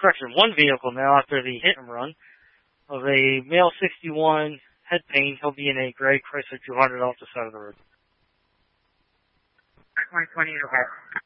correction, one vehicle now after the hit and run of a male 61 head paint. He'll be in a gray Chrysler 200 off the side of the road. 2020 to